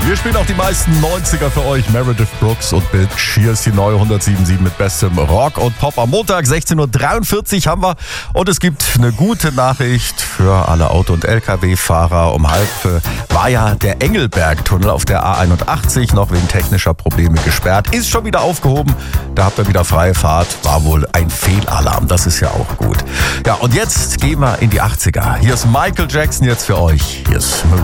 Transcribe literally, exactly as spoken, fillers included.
Wir spielen auch die meisten neunziger für euch. Meredith Brooks und Bitch. Hier ist die neue hundertsieben Komma sieben mit bestem Rock und Pop. Am Montag sechzehn Uhr dreiundvierzig haben wir. Und es gibt eine gute Nachricht für alle Auto- und L K W-Fahrer. Um halb äh, war ja der Engelberg-Tunnel auf der A einundachtzig noch wegen technischer Probleme gesperrt. Ist schon wieder aufgehoben. Da habt ihr wieder freie Fahrt. War wohl ein Fehlalarm. Das ist ja auch gut. Ja, und jetzt gehen wir in die achtziger. Hier ist Michael Jackson jetzt für euch. Hier ist